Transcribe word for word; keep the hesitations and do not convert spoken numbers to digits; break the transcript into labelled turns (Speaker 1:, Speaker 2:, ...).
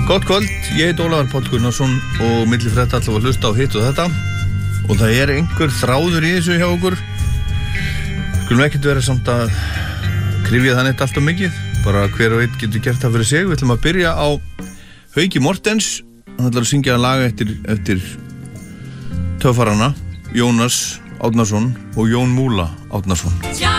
Speaker 1: Gott kvöld, ég heit Ólafur Páll Gunnarsson og milli frétta alltaf að hlusta á hitt og þetta og það er einhver þráður í þessu hjá okkur. Skulum ekkert vera samt að krifja það neitt alltaf mikið, bara hver og einn getur gert það fyrir sig. Við ætlum að byrja á Hauki Mortens, hann ætlar að syngja lag eftir, eftir töffarana Jónas Árnason og Jón Múla Árnason.